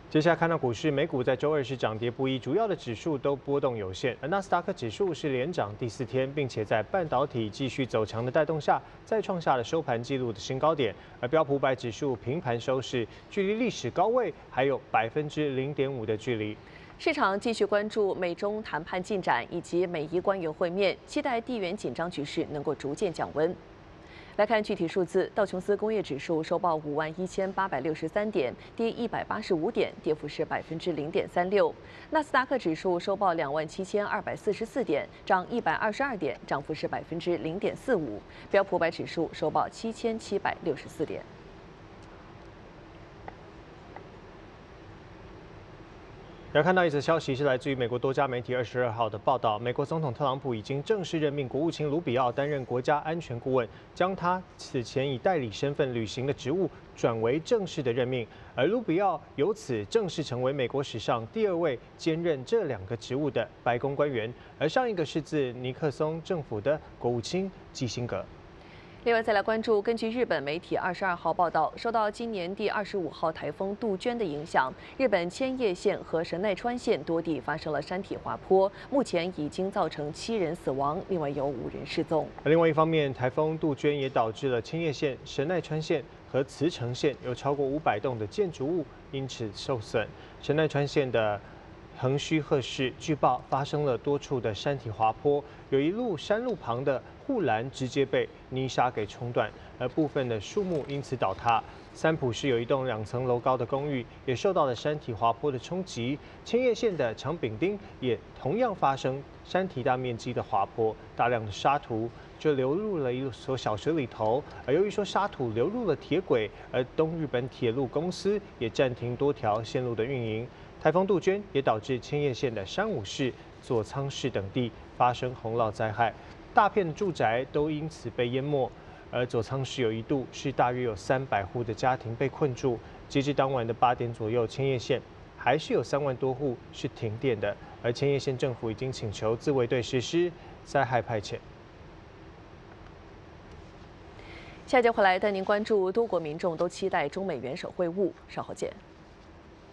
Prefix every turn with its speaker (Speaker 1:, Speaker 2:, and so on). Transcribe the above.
Speaker 1: 接下来看到股市，美股在周二是涨跌不一，主要的指数都波动有限。而纳斯达克指数是连涨第4天，并且在半导体继续走强的带动下，再创下了收盘纪录的新高点。而标普500指数平盘收市，距离历史高位还有0.5%的距离。
Speaker 2: 市场继续关注美中谈判进展以及美伊官员会面，期待地缘紧张局势能够逐渐降温。来看具体数字，道琼斯工业指数收报51863点，跌185点，跌幅是0.36%。纳斯达克指数收报27244点，涨122点，涨幅是0.45%。标普500指数收报7764点。
Speaker 1: 要看到一则消息是来自于美国多家媒体22号的报道，美国总统特朗普已经正式任命国务卿卢比奥担任国家安全顾问，将他此前以代理身份履行的职务转为正式的任命，而卢比奥由此正式成为美国史上第2位兼任这2个职务的白宫官员，而上一个是自尼克松政府的国务卿基辛格。
Speaker 2: 另外，再来关注，根据日本媒体22号报道，受到今年第25号台风杜鹃的影响，日本千叶县和神奈川县多地发生了山体滑坡，目前已经造成7人死亡，另外有5人失踪。
Speaker 1: 另外一方面，台风杜鹃也导致了千叶县、神奈川县和茨城县有超过500栋的建筑物因此受损。神奈川县的横须贺市据报发生了多处的山体滑坡，有一路山路旁的护栏直接被泥沙给冲断，而部分的树木因此倒塌。三浦市有一栋2层楼高的公寓也受到了山体滑坡的冲击。千叶县的长柄町也同样发生山体大面积的滑坡，大量的沙土就流入了一所小学里头。而由于说沙土流入了铁轨，而东日本铁路公司也暂停多条线路的运营。台风杜鹃也导致千叶县的山武市、佐仓市等地发生洪涝灾害，大片的住宅都因此被淹没。而佐仓市有一度是大约有300户的家庭被困住。截至当晚的8点左右，千叶县还是有3万多户是停电的，而千叶县政府已经请求自卫队实施灾害派遣。
Speaker 2: 下节回来带您关注，多国民众都期待中美元首会晤，稍后见。